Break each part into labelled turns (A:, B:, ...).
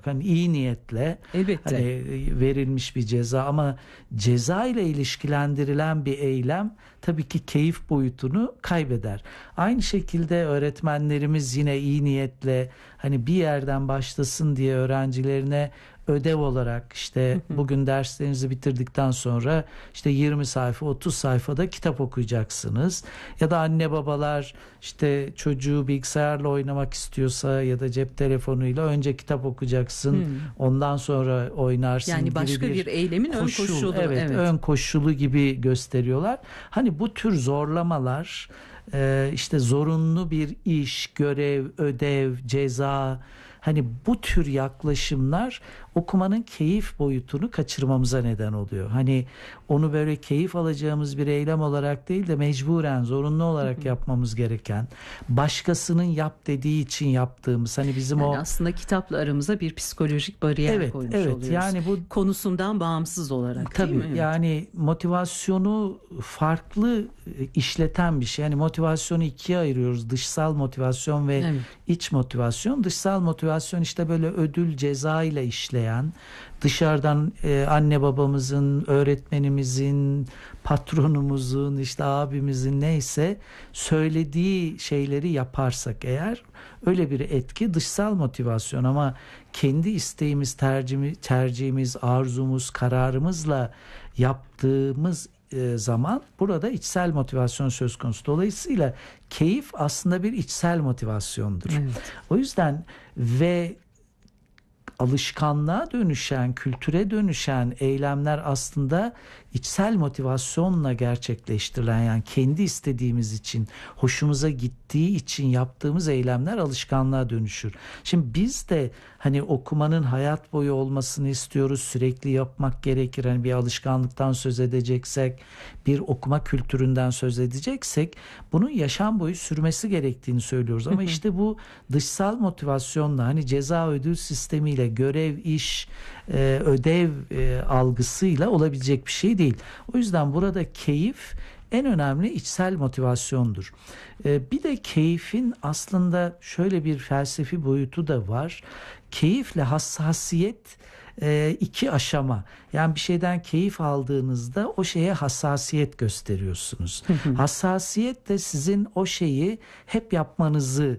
A: olarak hani iyi niyetle
B: Elbette.
A: hani verilmiş bir ceza ama ceza ile ilişkilendirilen bir eylem tabii ki keyif boyutunu kaybeder. Aynı şekilde öğretmenlerimiz yine iyi niyetle hani bir yerden başlasın diye öğrencilerine ödev olarak işte bugün derslerinizi bitirdikten sonra işte 20 sayfa 30 sayfada kitap okuyacaksınız. Ya da anne babalar işte çocuğu bilgisayarla oynamak istiyorsa ya da cep telefonuyla önce kitap okuyacaksın ondan sonra oynarsın
B: Yani
A: gibi
B: başka bir eylemin ön koşulu.
A: Evet, ön koşulu gibi gösteriyorlar. Hani bu tür zorlamalar işte zorunlu bir iş, görev, ödev, ceza hani bu tür yaklaşımlar okumanın keyif boyutunu kaçırmamıza neden oluyor. Hani onu böyle keyif alacağımız bir eylem olarak değil de mecburen zorunlu olarak yapmamız gereken başkasının yap dediği için yaptığımız hani bizim
B: yani
A: o
B: aslında kitapla aramıza bir psikolojik bariyer koymuş oluyoruz.
A: Yani bu
B: konusundan bağımsız olarak
A: tabii,
B: değil mi? Evet.
A: Yani motivasyonu farklı işleten bir şey. Yani motivasyonu ikiye ayırıyoruz. Dışsal motivasyon ve iç motivasyon. Dışsal motivasyon işte böyle ödül ceza ile işleyen dışarıdan anne babamızın, öğretmenimizin, patronumuzun, işte abimizin neyse söylediği şeyleri yaparsak eğer öyle bir etki dışsal motivasyon ama kendi isteğimiz, tercihimiz, arzumuz, kararımızla yaptığımız zaman burada içsel motivasyon söz konusu. Dolayısıyla keyif aslında bir içsel motivasyondur.
B: Evet.
A: O yüzden ve alışkanlığa dönüşen, kültüre dönüşen eylemler aslında içsel motivasyonla gerçekleştirilen yani kendi istediğimiz için, hoşumuza gittiği için yaptığımız eylemler alışkanlığa dönüşür. Şimdi biz de hani okumanın hayat boyu olmasını istiyoruz. Sürekli yapmak gerekir. Hani bir alışkanlıktan söz edeceksek, bir okuma kültüründen söz edeceksek bunun yaşam boyu sürmesi gerektiğini söylüyoruz. Ama işte bu dışsal motivasyonla hani ceza ödül sistemiyle görev, iş, ödev algısıyla olabilecek bir şey değil. O yüzden burada keyif en önemli içsel motivasyondur. Bir de keyfin aslında şöyle bir felsefi boyutu da var. Keyifle hassasiyet iki aşama. Yani bir şeyden keyif aldığınızda o şeye hassasiyet gösteriyorsunuz. Hassasiyet de sizin o şeyi hep yapmanızı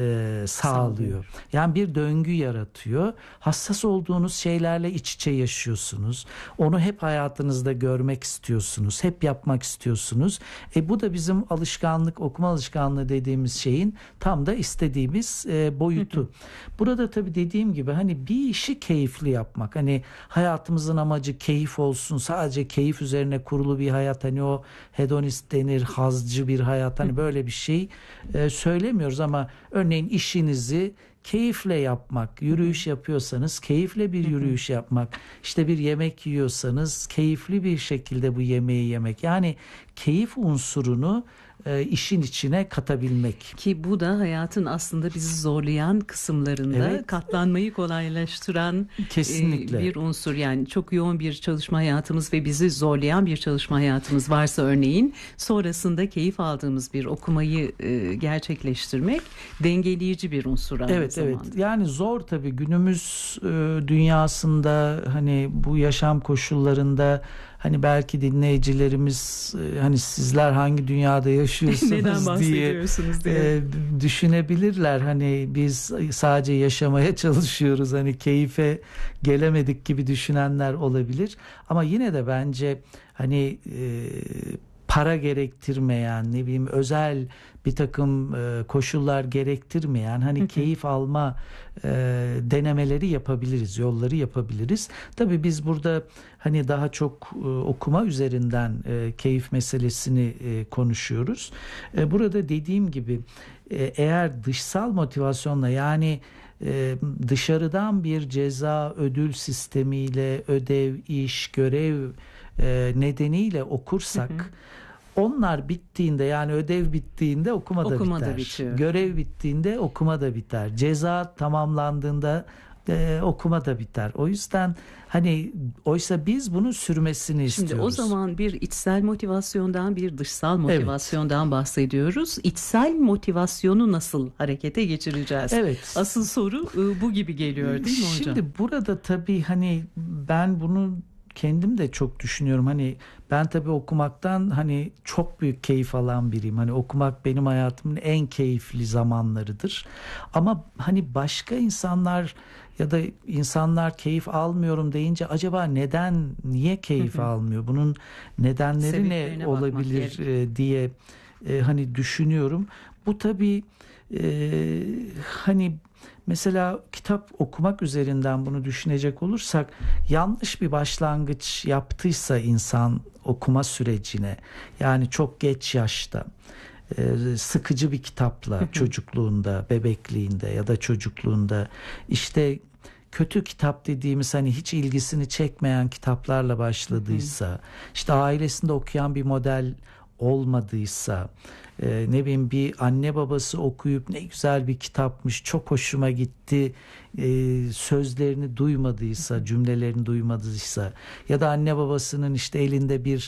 A: sağlıyor. Yani bir döngü yaratıyor. Hassas olduğunuz şeylerle iç içe yaşıyorsunuz. Onu hep hayatınızda görmek istiyorsunuz. Hep yapmak istiyorsunuz. Bu da bizim alışkanlık, okuma alışkanlığı dediğimiz şeyin tam da istediğimiz boyutu. Burada tabii dediğim gibi hani bir işi keyifli yapmak. Hani hayatımızın amacı keyif olsun. Sadece keyif üzerine kurulu bir hayat. Hani o hedonist denir, hazcı bir hayat. Hani böyle bir şey söylemiyoruz ama örneğin işinizi keyifle yapmak, yürüyüş yapıyorsanız keyifle bir yürüyüş yapmak, işte bir yemek yiyorsanız keyifli bir şekilde bu yemeği yemek. Yani keyif unsurunu işin içine katabilmek.
B: Ki bu da hayatın aslında bizi zorlayan kısımlarında katlanmayı kolaylaştıran
A: kesinlikle
B: bir unsur. Yani çok yoğun bir çalışma hayatımız ve bizi zorlayan bir çalışma hayatımız varsa örneğin sonrasında keyif aldığımız bir okumayı gerçekleştirmek dengeleyici bir unsur aynı zamanda.
A: Evet. Yani zor tabii günümüz dünyasında hani bu yaşam koşullarında hani belki dinleyicilerimiz hani sizler hangi dünyada yaşıyorsunuz diye düşünebilirler. Hani biz sadece yaşamaya çalışıyoruz. Hani keyfe gelemedik gibi düşünenler olabilir. Ama yine de bence hani para gerektirmeyen, ne bileyim özel bir takım koşullar gerektirmeyen hani keyif alma denemeleri yapabiliriz, yolları yapabiliriz. Tabii biz burada hani daha çok okuma üzerinden keyif meselesini konuşuyoruz. Burada dediğim gibi eğer dışsal motivasyonla yani dışarıdan bir ceza ödül sistemiyle ödev, iş, görev nedeniyle okursak onlar bittiğinde yani ödev bittiğinde okuma da biter.
B: Bitiyor.
A: Görev bittiğinde okuma da biter. Ceza tamamlandığında okuma da biter. O yüzden hani oysa biz bunun sürmesini
B: Şimdi
A: istiyoruz.
B: o zaman bir içsel motivasyondan, bir dışsal motivasyondan bahsediyoruz. İçsel motivasyonu nasıl harekete geçireceğiz?
A: Evet.
B: Asıl soru bu gibi geliyor, değil mi hocam?
A: Şimdi burada tabii hani ben bunu kendim de çok düşünüyorum. Hani ben tabii okumaktan hani çok büyük keyif alan biriyim. Hani okumak benim hayatımın en keyifli zamanlarıdır. Ama hani başka insanlar ya da insanlar keyif almıyorum deyince acaba neden, niye keyif almıyor? Bunun nedenleri
B: Sebeplerine
A: ne
B: bakmak
A: olabilir diye hani düşünüyorum. Bu tabii hani mesela kitap okumak üzerinden bunu düşünecek olursak yanlış bir başlangıç yaptıysa insan okuma sürecine, yani çok geç yaşta sıkıcı bir kitapla çocukluğunda, bebekliğinde ya da çocukluğunda, işte kötü kitap dediğimiz hani hiç ilgisini çekmeyen kitaplarla başladıysa, işte ailesinde okuyan bir model olmadıysa, ne bileyim bir anne babası okuyup ne güzel bir kitapmış, çok hoşuma gitti, sözlerini duymadıysa, cümlelerini duymadıysa ya da anne babasının işte elinde bir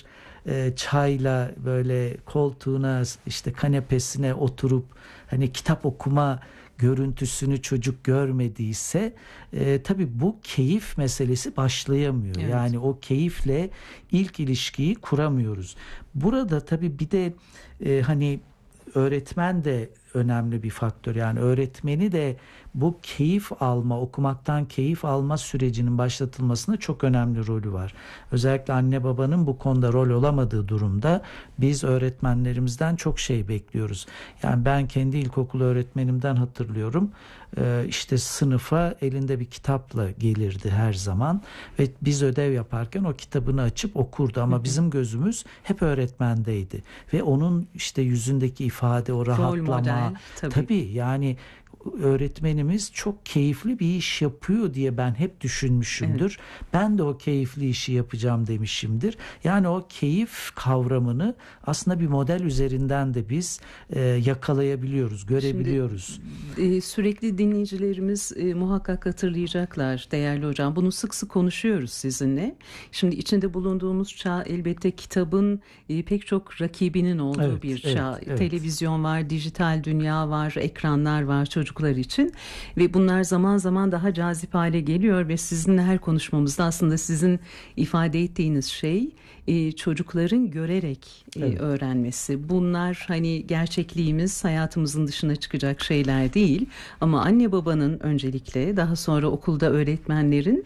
A: çayla böyle koltuğuna, işte kanepesine oturup hani kitap okuma görüntüsünü çocuk görmediyse tabii bu keyif meselesi başlayamıyor.
B: Evet.
A: Yani o keyifle ilk ilişkiyi kuramıyoruz. Burada tabii bir de hani öğretmen de önemli bir faktör. Yani öğretmeni de bu keyif alma, okumaktan keyif alma sürecinin başlatılmasında çok önemli rolü var. Özellikle anne babanın bu konuda rol olamadığı durumda biz öğretmenlerimizden çok şey bekliyoruz. Yani ben kendi ilkokul öğretmenimden hatırlıyorum. İşte sınıfa elinde bir kitapla gelirdi her zaman ve biz ödev yaparken o kitabını açıp okurdu ama bizim gözümüz hep öğretmendeydi ve onun işte yüzündeki ifade, o rahatlama,
B: model, tabii.
A: Yani öğretmenimiz çok keyifli bir iş yapıyor diye ben hep düşünmüşümdür. Evet. Ben de o keyifli işi yapacağım demişimdir. Yani o keyif kavramını aslında bir model üzerinden de biz yakalayabiliyoruz, görebiliyoruz.
B: Şimdi, sürekli dinleyicilerimiz muhakkak hatırlayacaklar değerli hocam. Bunu sık sık konuşuyoruz sizinle. Şimdi içinde bulunduğumuz çağ elbette kitabın pek çok rakibinin olduğu bir çağ.
A: Evet.
B: Televizyon var, dijital dünya var, ekranlar var çocuklar için ve bunlar zaman zaman daha cazip hale geliyor ve sizinle her konuşmamızda aslında sizin ifade ettiğiniz şey çocukların görerek öğrenmesi. Bunlar hani gerçekliğimiz, hayatımızın dışına çıkacak şeyler değil ama anne babanın öncelikle, daha sonra okulda öğretmenlerin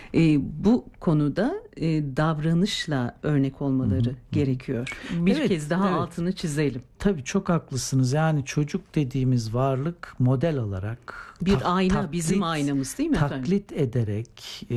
B: bu konuda davranışla örnek olmaları gerekiyor. Bir kez daha altını çizelim.
A: Tabii çok haklısınız. Yani çocuk dediğimiz varlık model alarak
B: bir ayna, bizim aynamız değil mi efendim?
A: Taklit ederek,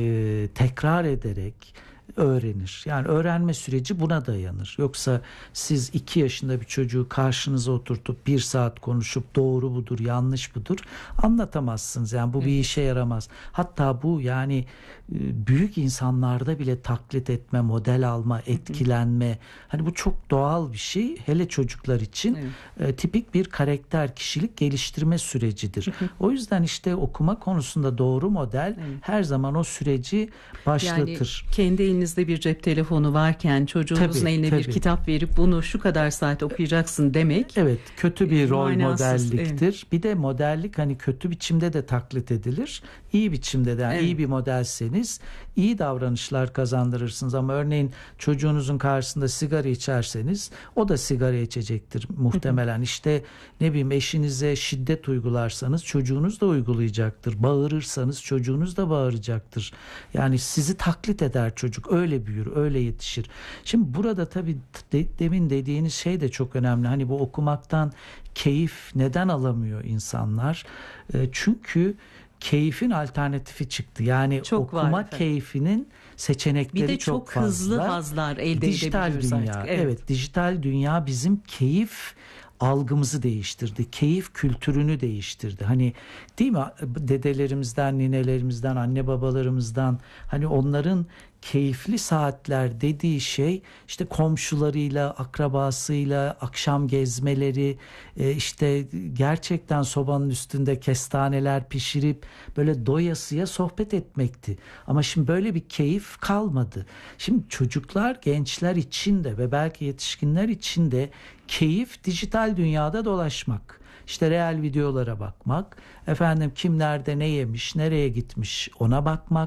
A: tekrar ederek öğrenir. Yani öğrenme süreci buna dayanır. Yoksa siz 2 yaşında bir çocuğu karşınıza oturtup 1 saat konuşup doğru budur, yanlış budur anlatamazsınız. Yani bu bir işe yaramaz. Hatta bu yani büyük insanlarda bile taklit etme, model alma, etkilenme, hani bu çok doğal bir şey. Hele çocuklar için tipik bir karakter, kişilik geliştirme sürecidir. O yüzden işte okuma konusunda doğru model her zaman o süreci başlatır.
B: Yani kendi elinizde bir cep telefonu varken çocuğunuzun eline bir kitap verip bunu şu kadar saat okuyacaksın demek.
A: Evet, kötü bir rol
B: manasız,
A: modelliktir. Bir de modellik hani kötü biçimde de taklit edilir. İyi biçimde de, yani iyi bir modelseniz iyi davranışlar kazandırırsınız ama örneğin çocuğunuzun karşısında sigara içerseniz o da sigara içecektir muhtemelen. İşte ne bileyim, eşinize şiddet uygularsanız çocuğunuz da uygulayacaktır. Bağırırsanız çocuğunuz da bağıracaktır. Yani sizi taklit eder çocuk. Öyle büyür, öyle yetişir. Şimdi burada tabii demin dediğiniz şey de çok önemli. Hani bu okumaktan keyif neden alamıyor insanlar? Çünkü keyfin alternatifi çıktı. Yani
B: çok
A: okuma keyfinin seçenekleri
B: bir de
A: çok fazla.
B: hızlı hazlar elde
A: dijital
B: edebiliyoruz
A: dünya,
B: artık.
A: Evet, dijital dünya bizim keyif algımızı değiştirdi. Keyif kültürünü değiştirdi. Hani değil mi, dedelerimizden, ninelerimizden, anne babalarımızdan hani onların keyifli saatler dediği şey işte komşularıyla, akrabasıyla akşam gezmeleri, işte gerçekten sobanın üstünde kestaneler pişirip böyle doyasıya sohbet etmekti. Ama şimdi böyle bir keyif kalmadı. Şimdi çocuklar, gençler için de ve belki yetişkinler için de keyif dijital dünyada dolaşmak. İşte real videolara bakmak, efendim kim nerede ne yemiş, nereye gitmiş ona bakmak.